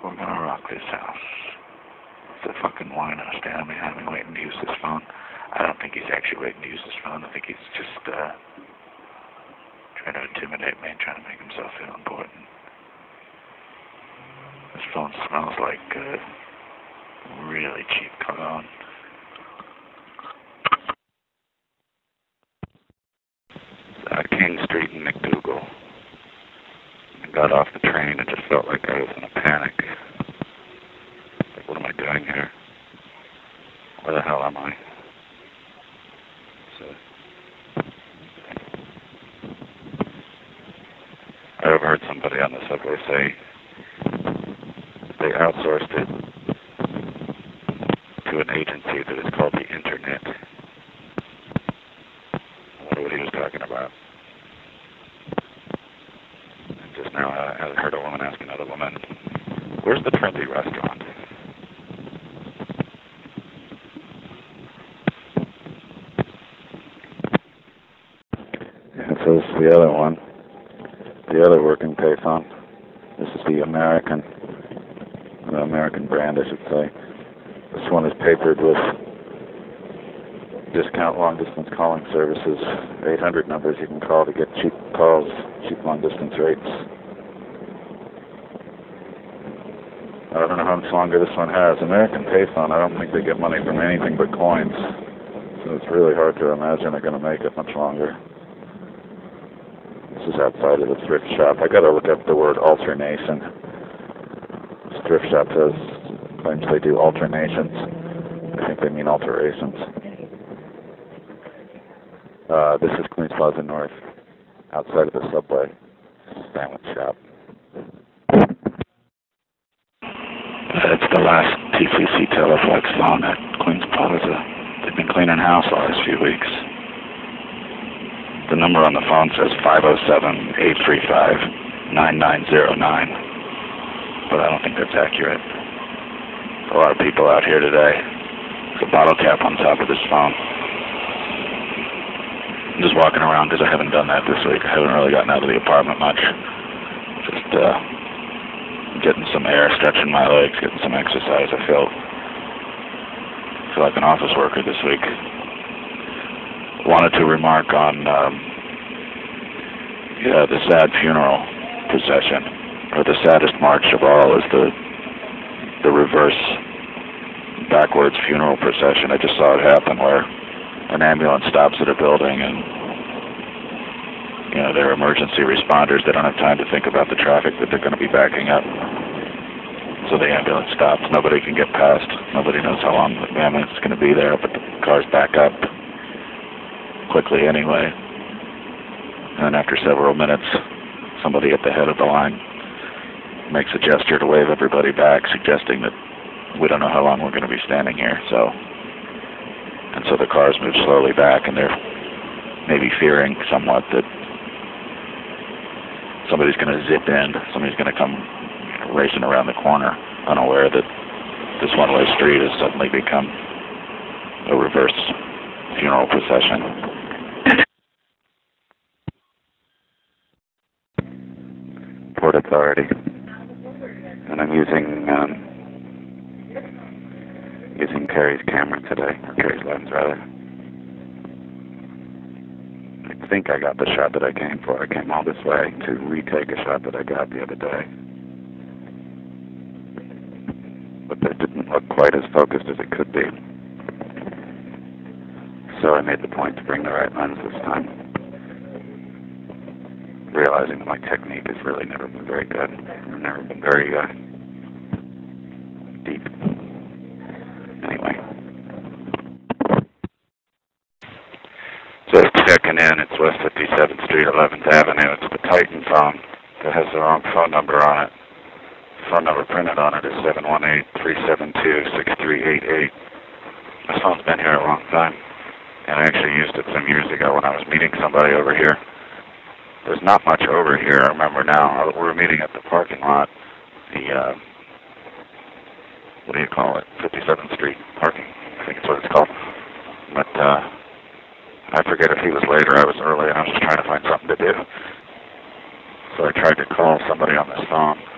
We're gonna rock this house. It's a fucking wino standing behind me waiting to use this phone. I don't think he's actually waiting to use this phone. I think he's just trying to intimidate me and trying to make himself feel important. This phone smells like really cheap cologne. King Street in McDougal. I got off the train and just felt like I was in a panic. Like, what am I doing here? Where the hell am I? So, I overheard somebody on the subway say they outsourced it to an agency that is called the Internet. I wonder what he was talking about. And just now I heard a woman ask another woman, "Where's the trendy restaurant?" And so this is the other one, the other working payphone. This is the American brand, I should say. This one is papered with discount long-distance calling services, 800 numbers you can call to get cheap calls, cheap long-distance rates. I don't know how much longer this one has. American Payphone, I don't think they get money from anything but coins, so it's really hard to imagine they're going to make it much longer. This is outside of the thrift shop. I got to look up the word alternation. This thrift shop claims they do alternations. I think they mean alterations. This is Queens Plaza North, outside of the subway sandwich shop. It's the last TCC Teleflex phone at Queens Plaza. They've been cleaning house the last few weeks. The number on the phone says 507-835-9909, but I don't think that's accurate. A lot of people out here today. There's a bottle cap on top of this phone. I'm just walking around because I haven't done that this week. I haven't really gotten out of the apartment much. Just getting some air, stretching my legs, getting some exercise. I feel like an office worker this week. Wanted to remark on the sad funeral procession, or the saddest march of all is the reverse backwards funeral procession. I just saw it happen where an ambulance stops at a building and they're emergency responders. They don't have time to think about the traffic that they're going to be backing up. So the ambulance stops. Nobody can get past. Nobody knows how long the ambulance is going to be there, but the cars back up quickly anyway. And then after several minutes, somebody at the head of the line makes a gesture to wave everybody back, suggesting that we don't know how long we're going to be standing here. So the cars move slowly back, and they're maybe fearing somewhat that somebody's going to zip in, somebody's going to come racing around the corner, unaware that this one-way street has suddenly become a reverse funeral procession. Port Authority, and I'm using Carrie's camera today, or Carrie's lens rather. I think I got the shot that I came for. I came all this way to retake a shot that I got the other day, but it didn't look quite as focused as it could be. So I made the point to bring the right lens this time, realizing that my technique has really never been very good. I've never been very deep. Anyway. Just checking in. It's West 57th Street, 11th Avenue. It's the Titan phone that has the wrong phone number on it. The phone number printed on it is 718-372-6388. This phone's been here a long time, and I actually used it some years ago when I was meeting somebody over here. There's not much over here, I remember now. We were meeting at the parking lot, what do you call it, 57th Street parking, I think it's what it's called. But I forget if he was late or I was early, and I was just trying to find something to do. So I tried to call somebody on this phone.